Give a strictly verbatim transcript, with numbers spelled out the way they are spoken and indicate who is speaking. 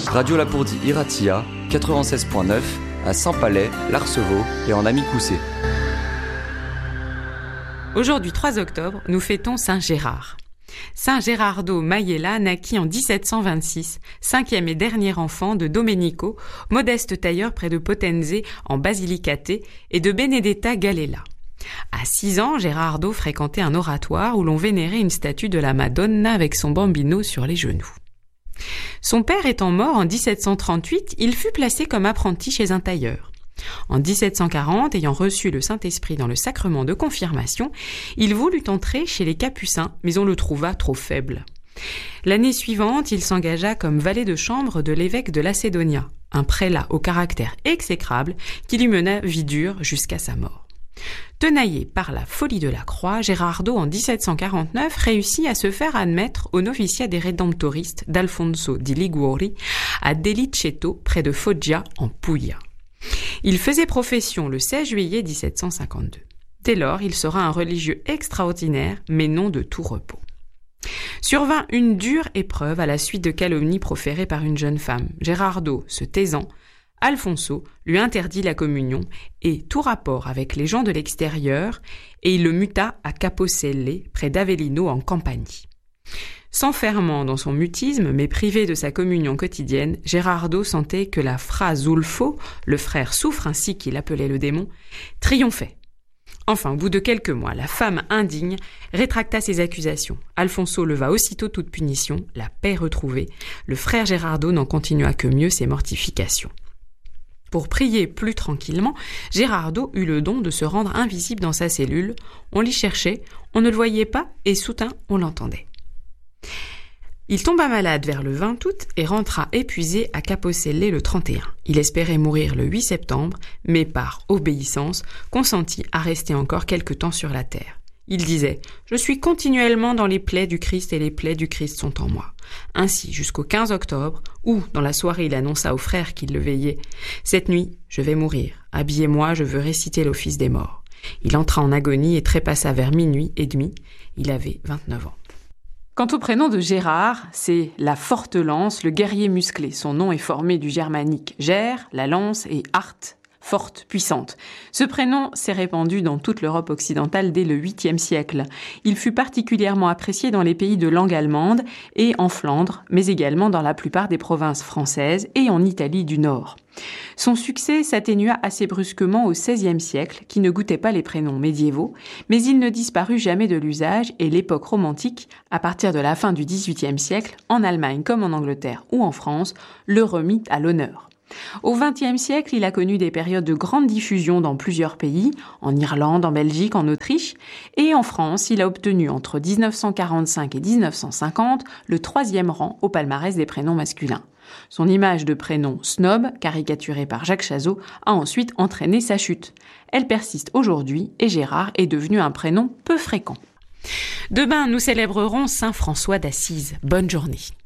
Speaker 1: Radio Lapourdie Iratia, quatre-vingt-seize point neuf, à Saint-Palais, Larceveau et en Amicoussé.
Speaker 2: Aujourd'hui, trois octobre, nous fêtons Saint Gérard. Saint Gerardo Maiella naquit en dix-sept cent vingt-six, cinquième et dernier enfant de Domenico, modeste tailleur près de Potenze en Basilicate, et de Benedetta Gallela. À six ans, Gerardo fréquentait un oratoire où l'on vénérait une statue de la Madonna avec son bambino sur les genoux. Son père étant mort en dix-sept cent trente-huit, il fut placé comme apprenti chez un tailleur. En dix-sept cent quarante, ayant reçu le Saint-Esprit dans le sacrement de confirmation, il voulut entrer chez les Capucins, mais on le trouva trop faible. L'année suivante, il s'engagea comme valet de chambre de l'évêque de Lacedonia, un prélat au caractère exécrable qui lui mena vie dure jusqu'à sa mort. Tenaillé par la folie de la croix, Gerardo, en dix-sept cent quarante-neuf, réussit à se faire admettre au noviciat des rédemptoristes d'Alfonso di Liguori à Deliceto, près de Foggia, en Puglia. Il faisait profession le seize juillet dix-sept cent cinquante-deux. Dès lors, il sera un religieux extraordinaire, mais non de tout repos. Survint une dure épreuve à la suite de calomnies proférées par une jeune femme. Gerardo, se taisant, Alfonso lui interdit la communion et tout rapport avec les gens de l'extérieur, et il le muta à Caposelle, près d'Avellino en Campanie. S'enfermant dans son mutisme, mais privé de sa communion quotidienne, Gerardo sentait que la Fra Zulfo, le frère souffre ainsi qu'il appelait le démon, triomphait. Enfin, au bout de quelques mois, la femme indigne rétracta ses accusations. Alfonso leva aussitôt toute punition, la paix retrouvée. Le frère Gerardo n'en continua que mieux ses mortifications. Pour prier plus tranquillement, Gerardo eut le don de se rendre invisible dans sa cellule. On l'y cherchait, on ne le voyait pas, et soudain on l'entendait. Il tomba malade vers le vingt août et rentra épuisé à Caposelle le trente et un. Il espérait mourir le huit septembre, mais par obéissance, consentit à rester encore quelque temps sur la terre. Il disait « Je suis continuellement dans les plaies du Christ et les plaies du Christ sont en moi ». Ainsi jusqu'au quinze octobre, où, dans la soirée, il annonça aux frères qu'il le veillait « Cette nuit, je vais mourir. Habillez-moi, je veux réciter l'office des morts ». Il entra en agonie et trépassa vers minuit et demi. Il avait vingt-neuf ans. Quant au prénom de Gérard, c'est la forte lance, le guerrier musclé. Son nom est formé du germanique ger, la lance, et art, forte, puissante. Ce prénom s'est répandu dans toute l'Europe occidentale dès le huitième siècle. Il fut particulièrement apprécié dans les pays de langue allemande et en Flandre, mais également dans la plupart des provinces françaises et en Italie du Nord. Son succès s'atténua assez brusquement au seizième siècle, qui ne goûtait pas les prénoms médiévaux, mais il ne disparut jamais de l'usage et l'époque romantique, à partir de la fin du dix-huitième siècle, en Allemagne comme en Angleterre ou en France, le remit à l'honneur. Au vingtième siècle, il a connu des périodes de grande diffusion dans plusieurs pays, en Irlande, en Belgique, en Autriche, et en France, il a obtenu entre dix-neuf cent quarante-cinq et dix-neuf cent cinquante le troisième rang au palmarès des prénoms masculins. Son image de prénom snob, caricaturée par Jacques Chazot, a ensuite entraîné sa chute. Elle persiste aujourd'hui et Gérard est devenu un prénom peu fréquent. Demain, nous célébrerons Saint François d'Assise. Bonne journée.